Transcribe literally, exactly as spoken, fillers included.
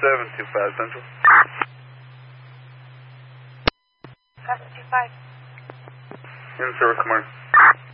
seven two five Central. seven two five. In service, good morning.